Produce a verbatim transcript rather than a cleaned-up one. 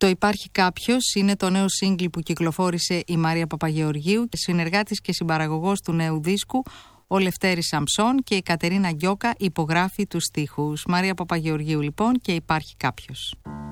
Το «Υπάρχει κάποιος» είναι το νέο σίγγλι που κυκλοφόρησε η Μαρία Παπαγεωργίου, συνεργάτης και συμπαραγωγός του νέου δίσκου, ο Λευτέρης Σαμψών, και η Κατερίνα Γκιόκα υπογράφει τους στίχους. Μαρία Παπαγεωργίου λοιπόν και «Υπάρχει κάποιος».